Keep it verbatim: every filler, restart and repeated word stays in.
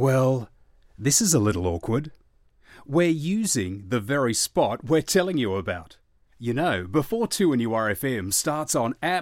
Well, this is a little awkward. We're using the very spot we're telling you about. You know, before two and U R F M starts on